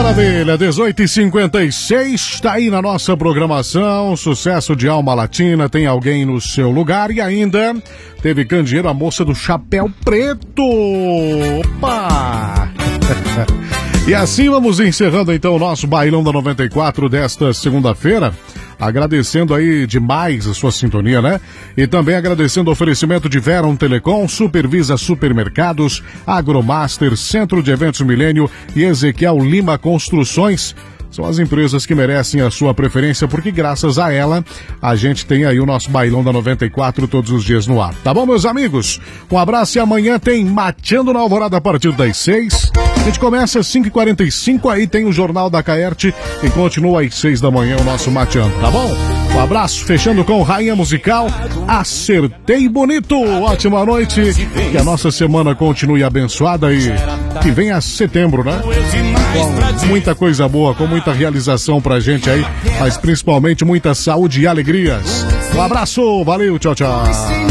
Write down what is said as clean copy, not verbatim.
Maravilha, 18h56, tá aí na nossa programação, sucesso de Alma Latina, tem alguém no seu lugar e ainda teve candeeiro a moça do chapéu preto. Opa! E assim vamos encerrando então o nosso Bailão da 94 desta segunda-feira. Agradecendo aí demais a sua sintonia, né? E também agradecendo o oferecimento de Veron Telecom, Supervisa Supermercados, Agromaster, Centro de Eventos Milênio e Ezequiel Lima Construções. São as empresas que merecem a sua preferência, porque graças a ela, a gente tem aí o nosso Bailão da 94 todos os dias no ar. Tá bom, meus amigos? Um abraço e amanhã tem Mateando na Alvorada a partir das 6. A gente começa às 5h45, aí tem o Jornal da Caerte e continua às 6 da manhã o nosso Mateando, tá bom? Um abraço, fechando com Rainha Musical, Acertei Bonito. Ótima noite, que a nossa semana continue abençoada e que venha setembro, né? Com muita coisa boa, com muita realização pra gente aí, mas principalmente muita saúde e alegrias. Um abraço, valeu, tchau, tchau.